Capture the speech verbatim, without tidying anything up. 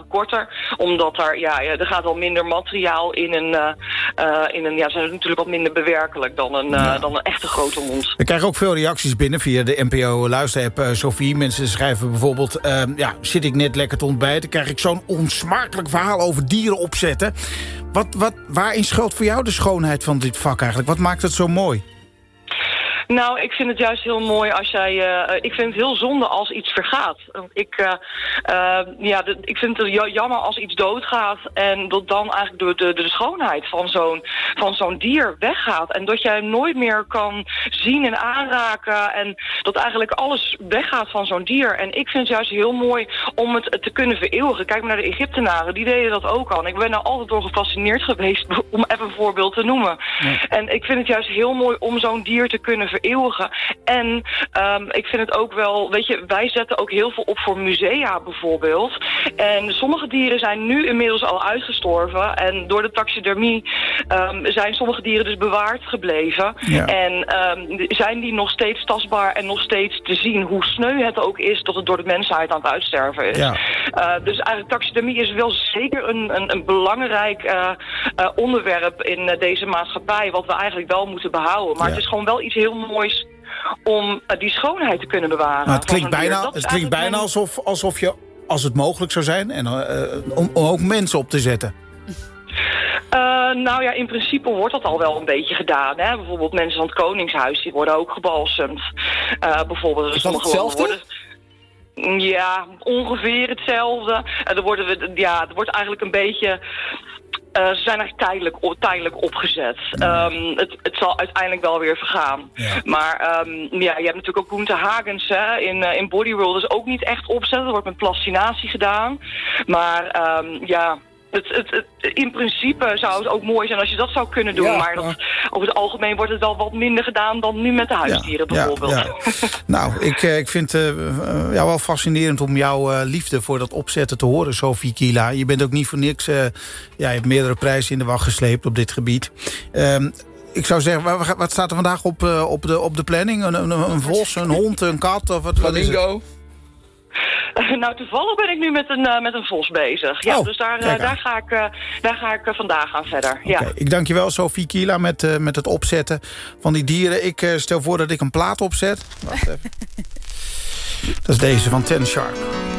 korter. Omdat er, ja, ja, er gaat wel minder materiaal in een... Uh, uh, in een ja, ze zijn natuurlijk wat minder bewerkelijk dan een, uh, ja. dan een echte grote hond. We krijgen ook veel reacties binnen via de N P O-luisterapp. Uh, Sophie, mensen schrijven bijvoorbeeld... Uh, ja, zit ik net lekker te ontbijten, krijg ik zo'n onsmakelijk verhaal over dieren opzetten. Wat, wat, waarin schuilt voor jou de schoonheid van dit vak eigenlijk? Wat maakt het zo mooi? Nou, ik vind het juist heel mooi als jij... Uh, ik vind het heel zonde als iets vergaat. Ik, uh, uh, ja, de, ik vind het jammer als iets doodgaat... en dat dan eigenlijk de, de, de schoonheid van zo'n, van zo'n dier weggaat. En dat jij hem nooit meer kan zien en aanraken... en dat eigenlijk alles weggaat van zo'n dier. En ik vind het juist heel mooi om het te kunnen vereeuwigen. Kijk maar naar de Egyptenaren, die deden dat ook al. En ik ben daar altijd door gefascineerd geweest... om even een voorbeeld te noemen. Ja. En ik vind het juist heel mooi om zo'n dier te kunnen vereeuwigen. En um, ik vind het ook wel, weet je, wij zetten ook heel veel op voor musea bijvoorbeeld. En sommige dieren zijn nu inmiddels al uitgestorven. En door de taxidermie um, zijn sommige dieren dus bewaard gebleven. Ja. En um, zijn die nog steeds tastbaar en nog steeds te zien hoe sneu het ook is dat het door de mensheid aan het uitsterven is. Ja. Uh, dus eigenlijk taxidermie is wel zeker een, een, een belangrijk uh, uh, onderwerp in uh, deze maatschappij, wat we eigenlijk wel moeten behouden. Maar ja. het is gewoon wel iets heel moois om uh, die schoonheid te kunnen bewaren. Nou, het klinkt bijna, het klinkt bijna mijn... alsof, alsof je, als het mogelijk zou zijn, en, uh, om, om ook mensen op te zetten. Uh, nou ja, in principe wordt dat al wel een beetje gedaan. Hè? Bijvoorbeeld mensen van het Koningshuis, die worden ook gebalsemd. Uh, bijvoorbeeld, is dat hetzelfde? Worden... Ja, ongeveer hetzelfde. Uh, er, worden, ja, er wordt eigenlijk een beetje... Uh, ze zijn eigenlijk tijdelijk, tijdelijk opgezet. Um, het, het zal uiteindelijk wel weer vergaan. Ja. Maar um, ja, je hebt natuurlijk ook Gunther Hagens hè, in, uh, in Body World. Dat is ook niet echt opzet. Er wordt met plastinatie gedaan. Maar um, ja... Het, het, het, in principe zou het ook mooi zijn als je dat zou kunnen doen. Ja, maar dat, ja. over het algemeen wordt het wel wat minder gedaan dan nu met de huisdieren ja, bijvoorbeeld. Ja, ja. Nou, ik, ik vind het uh, ja, wel fascinerend om jouw uh, liefde voor dat opzetten te horen, Sophie Kila. Je bent ook niet voor niks... Uh, ja, je hebt meerdere prijzen in de wacht gesleept op dit gebied. Um, ik zou zeggen, wat, wat staat er vandaag op, uh, op, de, op de planning? Een, een, een vos, een hond, een kat? Of wat, wat is het? Nou, toevallig ben ik nu met een, uh, met een vos bezig. Ja, oh, dus daar, uh, daar ga ik, uh, daar ga ik uh, vandaag aan verder. Okay, ja. Ik dank je wel, Sophie Kila, met, uh, met het opzetten van die dieren. Ik uh, stel voor dat ik een plaat opzet. Wacht even. Dat is deze van Ten Sharp.